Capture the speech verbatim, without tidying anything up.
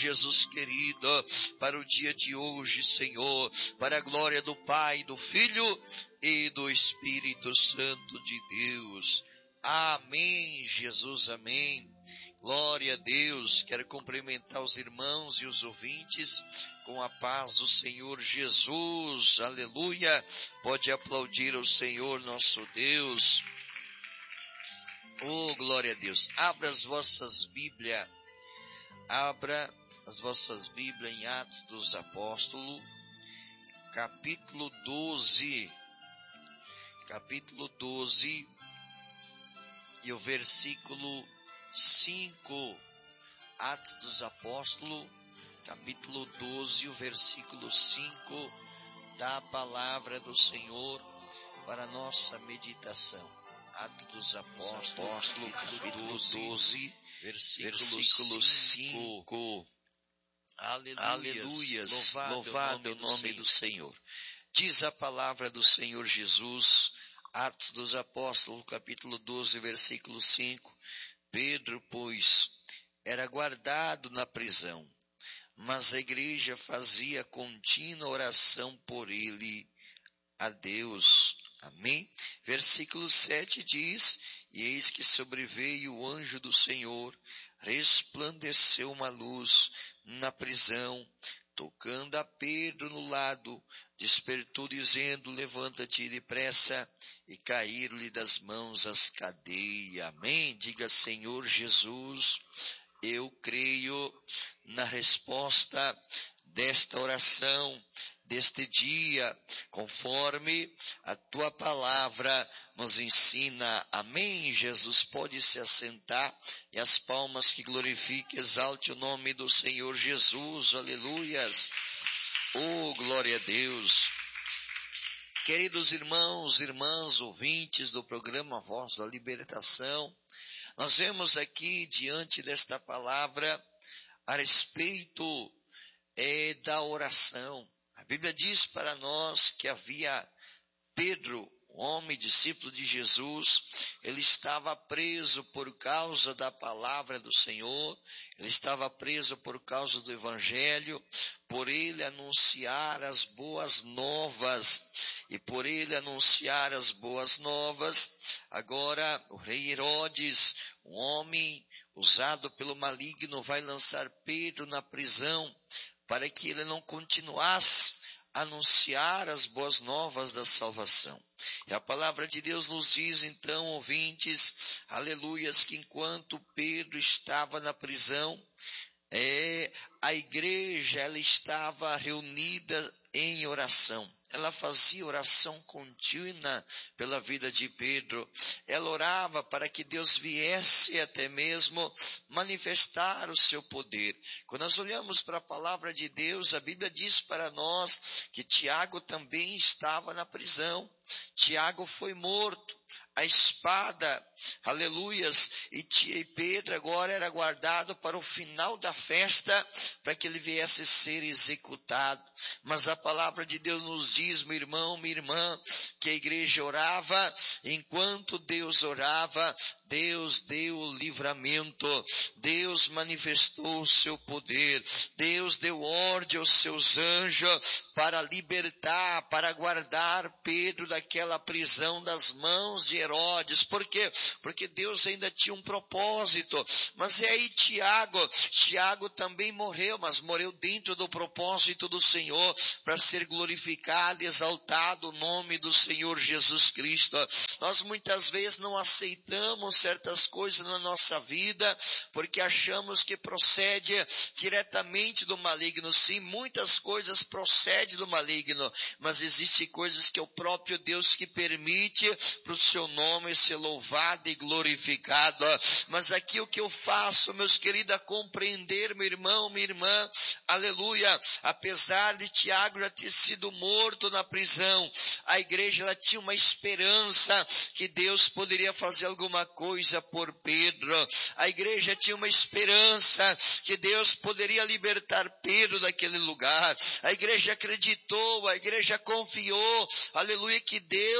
Jesus querido, para o dia de hoje, Senhor, para a glória do Pai, do Filho e do Espírito Santo de Deus. Amém, Jesus, amém. Glória a Deus. Quero cumprimentar os irmãos e os ouvintes com a paz do Senhor Jesus. Aleluia. Pode aplaudir o Senhor nosso Deus. Oh, glória a Deus. Abra as vossas Bíblias. Abra as vossas Bíblias em Atos dos Apóstolos, capítulo doze. Capítulo doze e o versículo cinco. Atos dos Apóstolos, capítulo doze, o versículo cinco, da palavra do Senhor para nossa meditação. Atos dos Apóstolos, capítulo doze, versículo cinco. Aleluias, louvado é o nome do Senhor. Diz a palavra do Senhor Jesus, Atos dos Apóstolos, capítulo doze, versículo cinco. Pedro, pois, era guardado na prisão, mas a igreja fazia contínua oração por ele a Deus. Amém? Versículo sete diz: E eis que sobreveio o anjo do Senhor, resplandeceu uma luz na prisão, tocando a Pedro no lado, despertou dizendo: Levanta-te depressa. E caíram-lhe das mãos as cadeias. Amém? Diga: Senhor Jesus, eu creio na resposta desta oração, deste dia, conforme a tua palavra nos ensina. Amém? Jesus, pode se assentar, e as palmas que glorifiquem, exalte o nome do Senhor Jesus. Aleluias. Oh, glória a Deus. Queridos irmãos, irmãs, ouvintes do programa Voz da Libertação, nós vemos aqui diante desta palavra a respeito é, da oração. A Bíblia diz para nós que havia Pedro, homem discípulo de Jesus, ele estava preso por causa da palavra do Senhor, ele estava preso por causa do Evangelho, por ele anunciar as boas novas. E por ele anunciar as boas novas, agora o rei Herodes, um homem usado pelo maligno, vai lançar Pedro na prisão, para que ele não continuasse a anunciar as boas novas da salvação. E a palavra de Deus nos diz então, ouvintes, aleluias, que enquanto Pedro estava na prisão, é, a igreja ela estava reunida em oração. Ela fazia oração contínua pela vida de Pedro. Ela orava para que Deus viesse até mesmo manifestar o seu poder. Quando nós olhamos para a palavra de Deus, a Bíblia diz para nós que Tiago também estava na prisão. Tiago foi morto. A espada, aleluias, e Pedro agora era guardado para o final da festa, para que ele viesse a ser executado. Mas a palavra de Deus nos diz, meu irmão, minha irmã, que a igreja orava, enquanto Deus orava, Deus deu o livramento, Deus manifestou o seu poder, Deus deu ordem aos seus anjos para libertar, para guardar Pedro daquela prisão das mãos de Herodes. Por quê? Porque Deus ainda tinha um propósito. Mas é aí Tiago, Tiago também morreu, mas morreu dentro do propósito do Senhor, para ser glorificado e exaltado o nome do Senhor Jesus Cristo. Nós muitas vezes não aceitamos certas coisas na nossa vida, porque achamos que procede diretamente do maligno. Sim, muitas coisas procedem do maligno, mas existem coisas que é o próprio Deus que permite para o seu nome ser louvado e glorificado. Mas aqui o que eu faço, meus queridos, a compreender, meu irmão, minha irmã, aleluia, apesar de Tiago já ter sido morto na prisão, a igreja ela tinha uma esperança que Deus poderia fazer alguma coisa por Pedro. A igreja tinha uma esperança que Deus poderia libertar Pedro daquele lugar. A igreja acreditou, a igreja confiou, aleluia, que Deus